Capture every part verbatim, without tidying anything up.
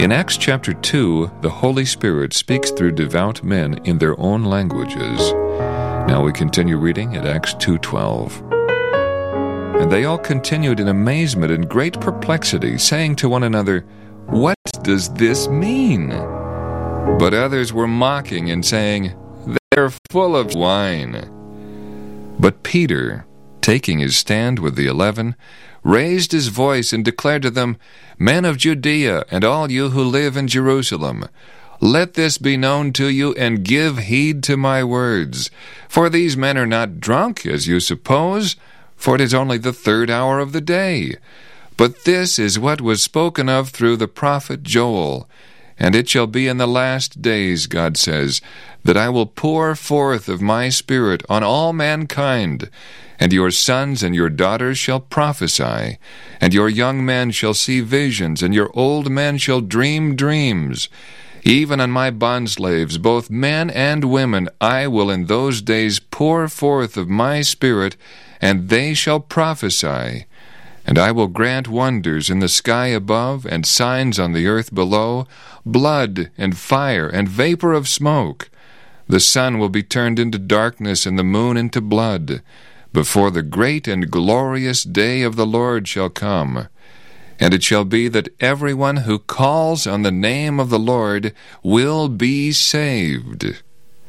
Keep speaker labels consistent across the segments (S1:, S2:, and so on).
S1: In Acts chapter two, the Holy Spirit speaks through devout men in their own languages. Now we continue reading at Acts two twelve. And they all continued in amazement and great perplexity, saying to one another, "What does this mean?" But others were mocking and saying, "They're full of wine." But Peter, taking his stand with the eleven, raised his voice and declared to them, "Men of Judea, and all you who live in Jerusalem, let this be known to you, and give heed to my words. For these men are not drunk, as you suppose, for it is only the third hour of the day. But this is what was spoken of through the prophet Joel. And it shall be in the last days, God says, that I will pour forth of my Spirit on all mankind, and your sons and your daughters shall prophesy, and your young men shall see visions, and your old men shall dream dreams. Even on my bondslaves, both men and women, I will in those days pour forth of my Spirit, and they shall prophesy. And I will grant wonders in the sky above, and signs on the earth below, blood and fire and vapor of smoke. The sun will be turned into darkness, and the moon into blood, before the great and glorious day of the Lord shall come. And it shall be that everyone who calls on the name of the Lord will be saved."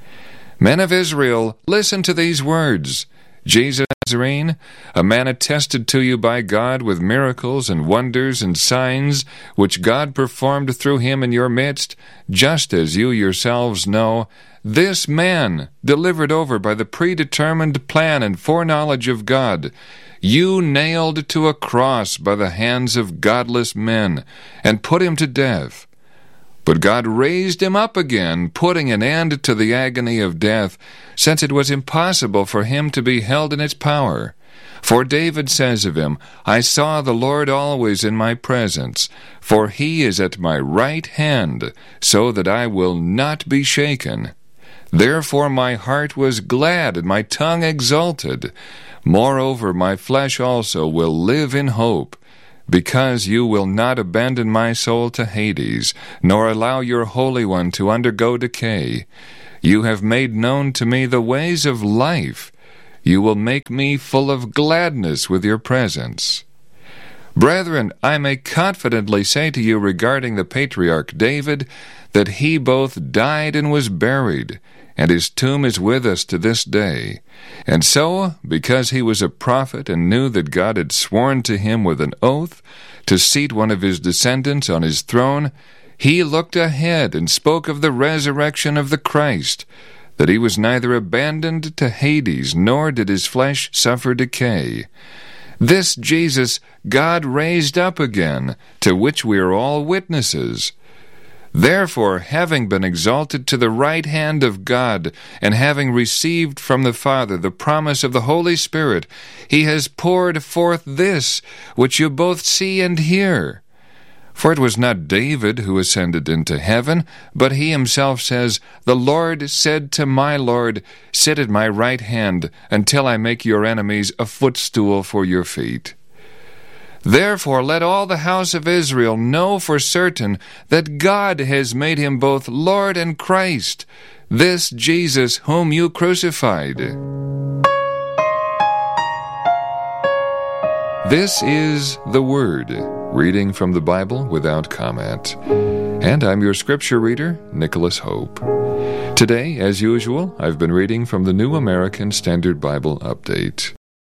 S1: Men of Israel, listen to these words. Jesus Nazarene, a man attested to you by God with miracles and wonders and signs, which God performed through him in your midst, just as you yourselves know, this man, delivered over by the predetermined plan and foreknowledge of God, you nailed to a cross by the hands of godless men, and put him to death. But God raised him up again, putting an end to the agony of death, since it was impossible for him to be held in its power. For David says of him, "I saw the Lord always in my presence, for he is at my right hand, so that I will not be shaken. Therefore my heart was glad, and my tongue exulted. Moreover, my flesh also will live in hope, because you will not abandon my soul to Hades, nor allow your Holy One to undergo decay. You have made known to me the ways of life. You will make me full of gladness with your presence." Brethren, I may confidently say to you regarding the patriarch David, that he both died and was buried, and his tomb is with us to this day. And so, because he was a prophet and knew that God had sworn to him with an oath to seat one of his descendants on his throne, he looked ahead and spoke of the resurrection of the Christ, that he was neither abandoned to Hades, nor did his flesh suffer decay. This Jesus God raised up again, to which we are all witnesses. Therefore, having been exalted to the right hand of God, and having received from the Father the promise of the Holy Spirit, he has poured forth this, which you both see and hear. For it was not David who ascended into heaven, but he himself says, "The Lord said to my Lord, sit at my right hand, until I make your enemies a footstool for your feet." Therefore let all the house of Israel know for certain that God has made him both Lord and Christ, this Jesus whom you crucified. This is the Word, reading from the Bible without comment. And I'm your scripture reader, Nicholas Hope. Today, as usual, I've been reading from the New American Standard Bible Update.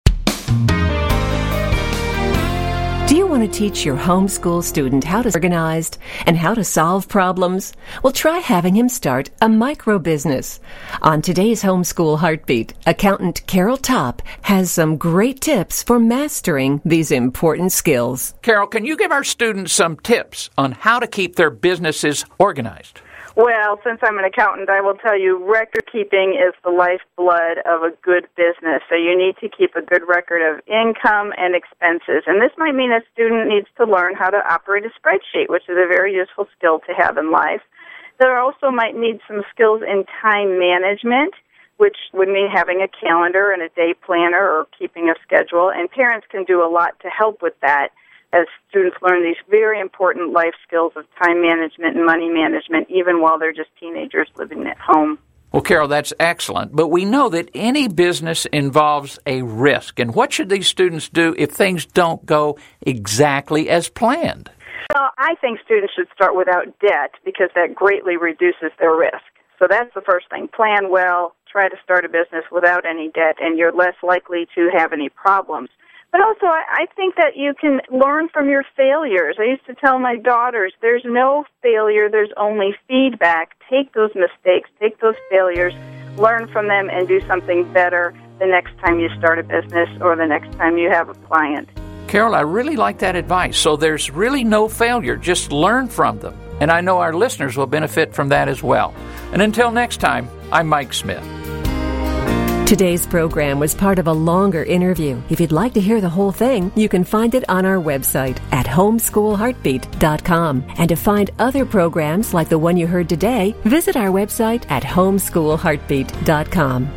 S2: Do you want to teach your homeschool student how to be organized and how to solve problems? Well, try having him start a micro-business. On today's Homeschool Heartbeat, accountant Carol Topp has some great tips for mastering these important skills.
S3: Carol, can you give our students some tips on how to keep their businesses organized?
S4: Well, since I'm an accountant, I will tell you record keeping is the lifeblood of a good business. So you need to keep a good record of income and expenses. And this might mean a student needs to learn how to operate a spreadsheet, which is a very useful skill to have in life. There also might need some skills in time management, which would mean having a calendar and a day planner or keeping a schedule. And parents can do a lot to help with that, as students learn these very important life skills of time management and money management, even while they're just teenagers living at home.
S3: Well, Carol, that's excellent. But we know that any business involves a risk. And what should these students do if things don't go exactly as planned?
S4: Well, I think students should start without debt because that greatly reduces their risk. So that's the first thing. Plan well, try to start a business without any debt, and you're less likely to have any problems. But also, I think that you can learn from your failures. I used to tell my daughters, there's no failure, there's only feedback. Take those mistakes, take those failures, learn from them, and do something better the next time you start a business or the next time you have a client.
S3: Carol, I really like that advice. So there's really no failure, just learn from them. And I know our listeners will benefit from that as well. And until next time, I'm Mike Smith.
S2: Today's program was part of a longer interview. If you'd like to hear the whole thing, you can find it on our website at homeschool heartbeat dot com. And to find other programs like the one you heard today, visit our website at homeschool heartbeat dot com.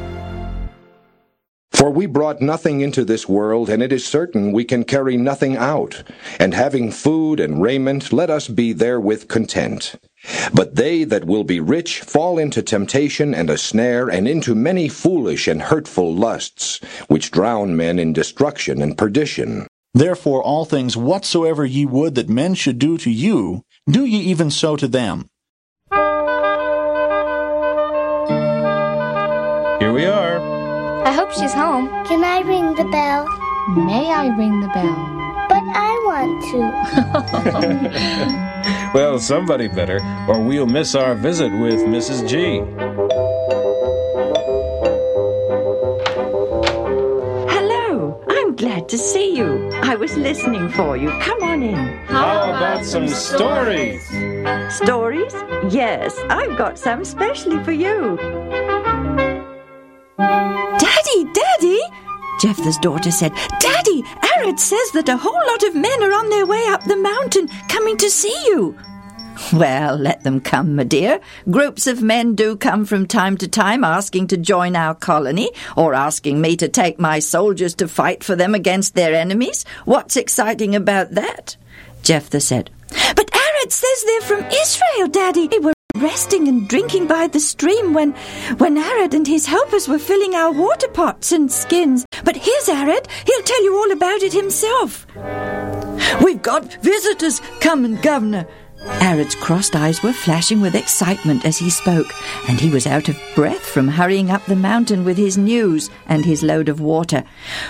S5: For we brought nothing into this world, and it is certain we can carry nothing out. And having food and raiment, let us be therewith content. But they that will be rich fall into temptation and a snare, and into many foolish and hurtful lusts, which drown men in destruction and perdition.
S6: Therefore all things whatsoever ye would that men should do to you, do ye even so to them.
S7: Here we are.
S8: I hope she's home.
S9: Can I ring the bell?
S8: May I ring the bell?
S9: But I want
S7: to. Well, somebody better, or we'll miss our visit with Missus G.
S10: Hello, I'm glad to see you. I was listening for you. Come on in.
S7: How about some stories?
S10: Stories? Yes, I've got some specially for you.
S11: Daddy, Daddy! Jephthah's daughter said, Daddy, Arad says that a whole lot of men are on their way up the mountain coming to see you.
S12: Well, let them come, my dear. Groups of men do come from time to time asking to join our colony, or asking me to take my soldiers to fight for them against their enemies. What's exciting about that? Jephthah said,
S11: But Arad says they're from Israel, Daddy. They were resting and drinking by the stream when, when Arad and his helpers were filling our water pots and skins. But here's Arad. He'll tell you all about it himself.
S12: We've got visitors coming, Governor. Arad's crossed eyes were flashing with excitement as he spoke, and he was out of breath from hurrying up the mountain with his news and his load of water.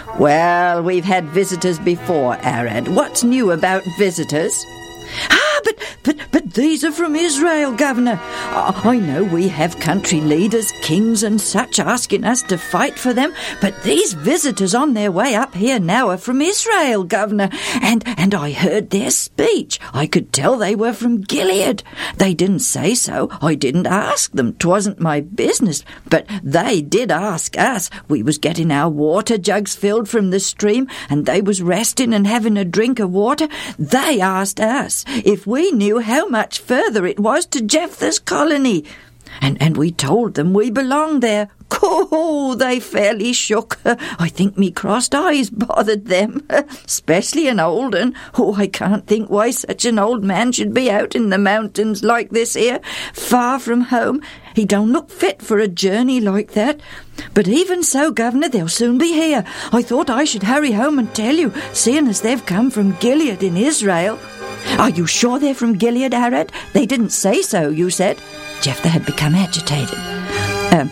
S12: Well, we've had visitors before, Arad. What's new about visitors?
S11: Ah, but, but, but these are from Israel, Governor.
S12: Oh, I know we have country leaders, kings and such asking us to fight for them, but these visitors on their way up here now are from Israel, Governor, and, and I heard their speech. I could tell they were from Gilead. They didn't say so. I didn't ask them. 'Twasn't my business, but they did ask us. We was getting our water jugs filled from the stream, and they was resting and having a drink of water. They asked us if we knew how much further it was to Jephthah's colony. And, and we told them we belonged there. Oh, they fairly shook. I think me crossed eyes bothered them, especially an old un. Oh, I can't think why such an old man should be out in the mountains like this here, far from home. He don't look fit for a journey like that. But even so, Governor, they'll soon be here. I thought I should hurry home and tell you, seeing as they've come from Gilead in Israel. Are you sure they're from Gilead, Arad? They didn't say so, you said. Jephthah had become agitated. Um,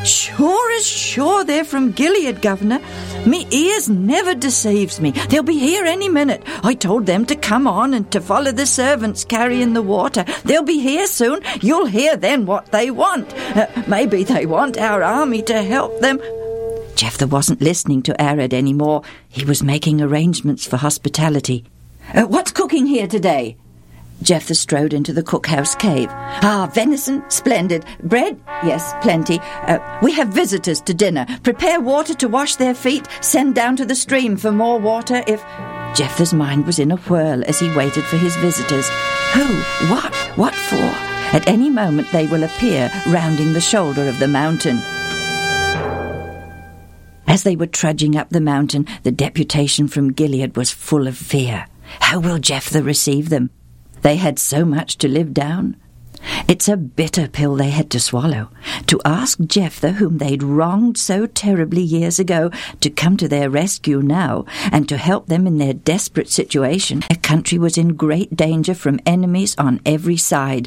S12: sure as sure they're from Gilead, Governor. Me ears never deceives me. They'll be here any minute. I told them to come on and to follow the servants carrying the water. They'll be here soon. You'll hear then what they want. Uh, maybe they want our army to help them. Jephthah wasn't listening to Arad anymore. He was making arrangements for hospitality. Uh, what's cooking here today? Jephthah strode into the cookhouse cave. Ah, venison, splendid. Bread? Yes, plenty. Uh, we have visitors to dinner. Prepare water to wash their feet. Send down to the stream for more water if... Jephthah's mind was in a whirl as he waited for his visitors. Who? What? What for? At any moment they will appear, rounding the shoulder of the mountain. As they were trudging up the mountain, the deputation from Gilead was full of fear. How will Jephthah receive them? They had so much to live down. It's a bitter pill they had to swallow, to ask Jephthah, whom they'd wronged so terribly years ago, to come to their rescue now and to help them in their desperate situation. Their country was in great danger from enemies on every side.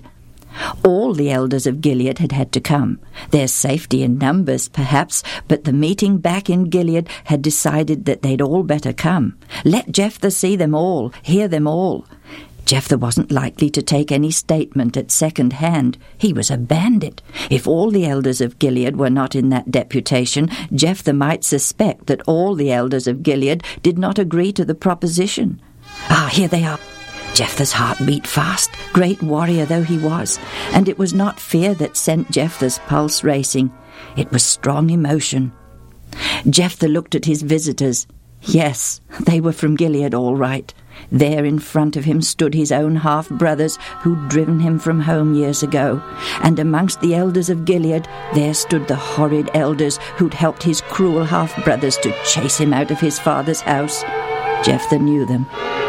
S12: All the elders of Gilead had had to come. There's safety in numbers, perhaps, but the meeting back in Gilead had decided that they'd all better come. Let Jephthah see them all, hear them all. Jephthah wasn't likely to take any statement at second hand. He was a bandit. If all the elders of Gilead were not in that deputation, Jephthah might suspect that all the elders of Gilead did not agree to the proposition. Ah, here they are. Jephthah's heart beat fast, great warrior though he was, and it was not fear that sent Jephthah's pulse racing. It was strong emotion. Jephthah looked at his visitors. Yes, they were from Gilead all right. There in front of him stood his own half-brothers who'd driven him from home years ago, and amongst the elders of Gilead there stood the horrid elders who'd helped his cruel half-brothers to chase him out of his father's house. Jephthah knew them.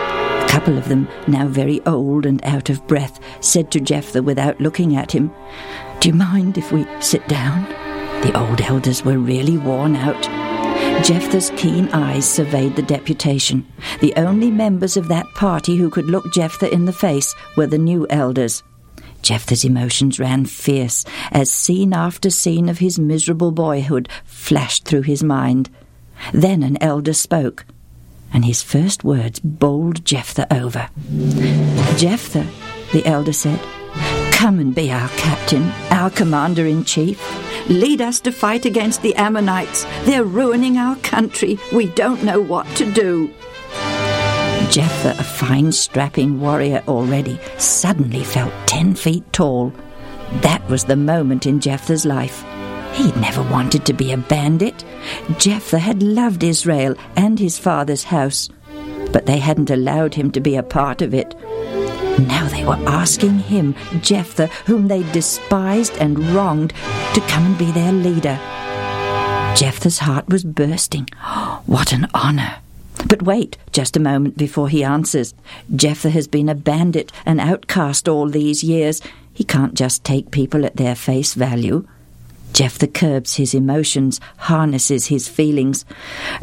S12: A couple of them, now very old and out of breath, said to Jephthah without looking at him, "Do you mind if we sit down?" The old elders were really worn out. Jephthah's keen eyes surveyed the deputation. The only members of that party who could look Jephthah in the face were the new elders. Jephthah's emotions ran fierce as scene after scene of his miserable boyhood flashed through his mind. Then an elder spoke, and his first words bowled Jephthah over. "Jephthah," the elder said, "come and be our captain, our commander-in-chief. Lead us to fight against the Ammonites. They're ruining our country. We don't know what to do." Jephthah, a fine strapping warrior already, suddenly felt ten feet tall. That was the moment in Jephthah's life. He'd never wanted to be a bandit. Jephthah had loved Israel and his father's house, but they hadn't allowed him to be a part of it. Now they were asking him, Jephthah, whom they despised and wronged, to come and be their leader. Jephthah's heart was bursting. What an honor! But wait just a moment before he answers. Jephthah has been a bandit, an outcast all these years. He can't just take people at their face value. Jephthah curbs his emotions, harnesses his feelings.